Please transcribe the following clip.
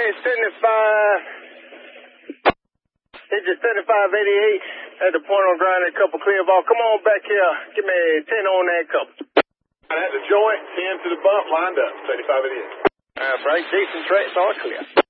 Digit 7588 at the point on grinding a couple clear ball. Come on back here. Give me 10 on that couple. At the joint, 10 to the bump, lined up, 7588. Frank, decent tracks are clear.